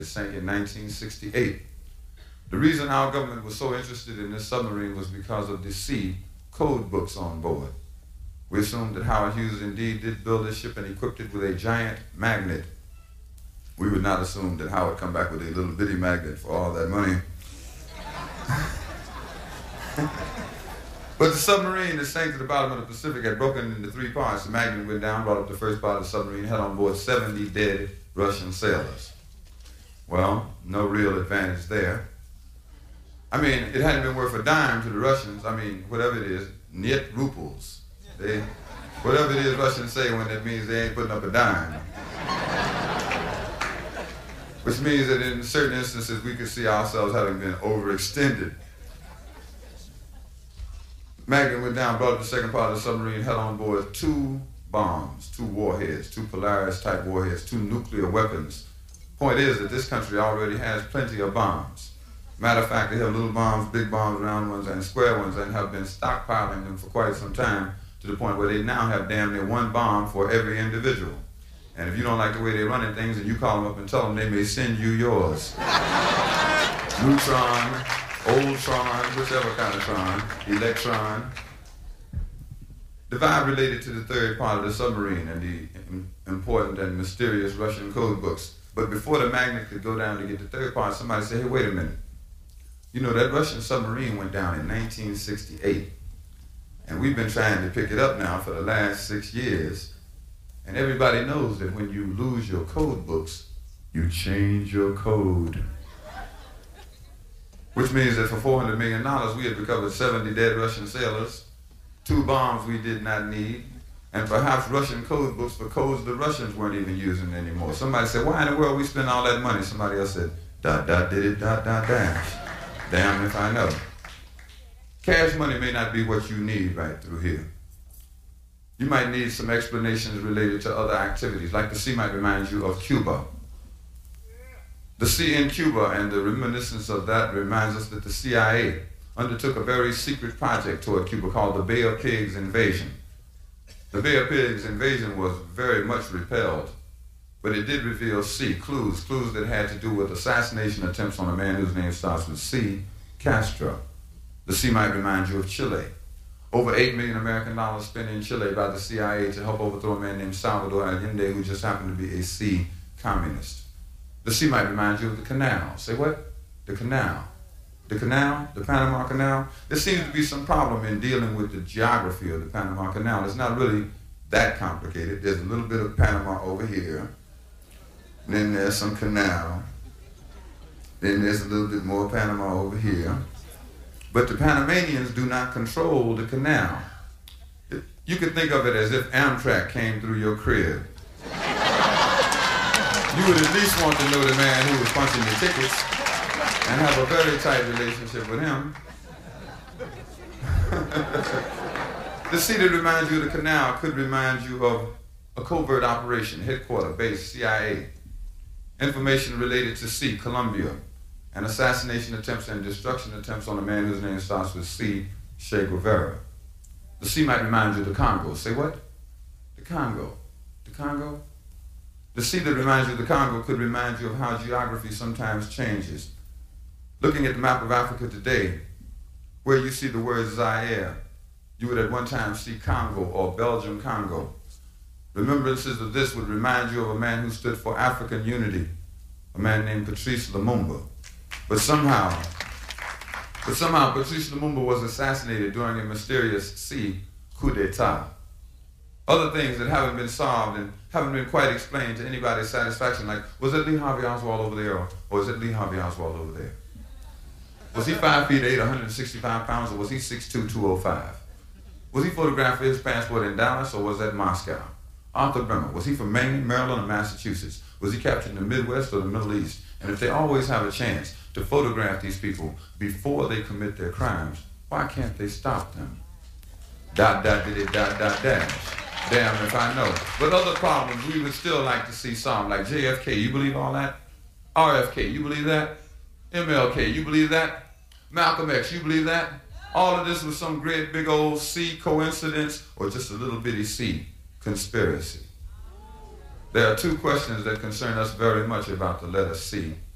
It sank in 1968. The reason our government was so interested in this submarine was because of the sea code books on board. We assumed that Howard Hughes indeed did build this ship and equipped it with a giant magnet. We would not assume that Howard come back with a little bitty magnet for all that money. But the submarine that sank to the bottom of the Pacific had broken into 3 parts. The magnet went down, brought up the first part of the submarine, had on board 70 dead Russian sailors. Well, no real advantage there. I mean, it hadn't been worth a dime to the Russians. I mean, whatever it is, niet ruples. Whatever it is Russians say when that means they ain't putting up a dime. Which means that in certain instances we could see ourselves having been overextended. Magnet went down, brought up the second part of the submarine, had on board 2 bombs, 2 warheads, 2 Polaris-type warheads, 2 nuclear weapons. Point is that this country already has plenty of bombs. Matter of fact, they have little bombs, big bombs, round ones, and square ones, and have been stockpiling them for quite some time, to the point where they now have damn near 1 bomb for every individual. And if you don't like the way they're running things, and you call them up and tell them, they may send you yours. Neutron, old Tron, whichever kind of Tron, electron. The vibe related to the third part of the submarine and the important and mysterious Russian code books. But before the magnet could go down to get the third part, somebody said, hey, wait a minute. You know, that Russian submarine went down in 1968. And we've been trying to pick it up now for the last 6 years. And everybody knows that when you lose your code books, you change your code. Which means that for $400 million, we had recovered 70 dead Russian sailors, 2 bombs we did not need, and perhaps Russian code books for codes the Russians weren't even using anymore. Somebody said, why in the world we spend all that money? Somebody else said, ... did it, ... dash. Damn if I know. Cash money may not be what you need right through here. You might need some explanations related to other activities, like the sea might remind you of Cuba. The sea in Cuba and the reminiscence of that reminds us that the CIA undertook a very secret project toward Cuba called the Bay of Pigs invasion. The Bay of Pigs invasion was very much repelled, but it did reveal clues that had to do with assassination attempts on a man whose name starts with C, Castro. The sea might remind you of Chile. Over $8 million American spent in Chile by the CIA to help overthrow a man named Salvador Allende, who just happened to be a sea communist. The sea might remind you of the canal. Say what? The canal. The canal? The Panama Canal? There seems to be some problem in dealing with the geography of the Panama Canal. It's not really that complicated. There's a little bit of Panama over here. And then there's some canal. Then there's a little bit more Panama over here. But the Panamanians do not control the canal. You could think of it as if Amtrak came through your crib. You would at least want to know the man who was punching the tickets and have a very tight relationship with him. The sea that reminds you of the canal could remind you of a covert operation, headquarters, base, CIA. Information related to C, Colombia, and assassination attempts and destruction attempts on a man whose name starts with C, Che Guevara. The sea might remind you of the Congo. Say what? The Congo. The Congo? The sea that reminds you of the Congo could remind you of how geography sometimes changes. Looking at the map of Africa today, where you see the word Zaire, you would at one time see Congo or Belgium Congo. Remembrances of this would remind you of a man who stood for African unity, a man named Patrice Lumumba. But somehow Patrice Lumumba was assassinated during a mysterious sea coup d'etat. Other things that haven't been solved and haven't been quite explained to anybody's satisfaction, like, was it Lee Harvey Oswald over there, or is it Lee Harvey Oswald over there? Was he 5 feet 8, 165 pounds, or was he 6'2", 205? Was he photographed for his passport in Dallas, or was that Moscow? Arthur Bremer, was he from Maine, Maryland, or Massachusetts? Was he captured in the Midwest or the Middle East? And if they always have a chance to photograph these people before they commit their crimes, why can't they stop them? ... did it, ... dash. Damn if I know. But other problems we would still like to see solved, like JFK, you believe all that? RFK, you believe that? MLK, you believe that? Malcolm X, you believe that? All of this was some great big old C coincidence or just a little bitty C conspiracy. There are 2 questions that concern us very much about the letter C.